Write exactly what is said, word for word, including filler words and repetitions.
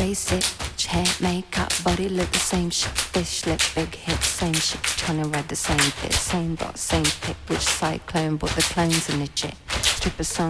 basic. Hair, makeup, body look the same shit. Fish lip, big hips, same shit. Tryna ride the same bit, same box, same pick. Which cyclone bought the clones in the jet? Stripper song.